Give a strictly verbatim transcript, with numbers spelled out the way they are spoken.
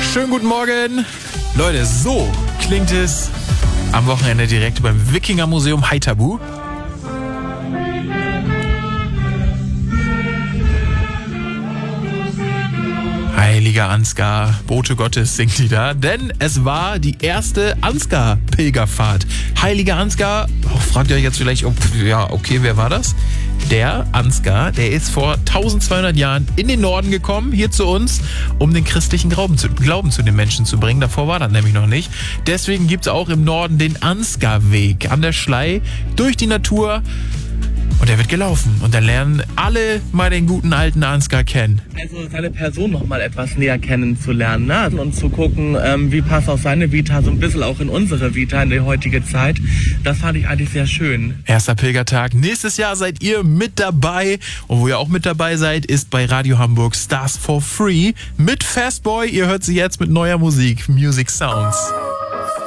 Schönen guten Morgen. Leute, so klingt es am Wochenende direkt beim Wikinger-Museum Haithabu. Heiliger Ansgar, Bote Gottes singt die da, denn es war die erste Ansgar-Pilgerfahrt. Heiliger Ansgar, oh, fragt ihr euch jetzt vielleicht, ob, ja, okay, wer war das? Der Ansgar, der ist vor eintausendzweihundert Jahren in den Norden gekommen, hier zu uns, um den christlichen Glauben zu, Glauben zu den Menschen zu bringen. Davor war das nämlich noch nicht. Deswegen gibt es auch im Norden den Ansgar-Weg an der Schlei durch die Natur. Und der wird gelaufen. Und dann lernen alle mal den guten alten Ansgar kennen. Also seine Person noch mal etwas näher kennenzulernen, ne? Und zu gucken, ähm, wie passt auch seine Vita so ein bisschen auch in unsere Vita, in die heutige Zeit. Das fand ich eigentlich sehr schön. Erster Pilgertag. Nächstes Jahr seid ihr mit dabei. Und wo ihr auch mit dabei seid, ist bei Radio Hamburg Stars for Free mit Fastboy. Ihr hört sie jetzt mit neuer Musik, Music Sounds.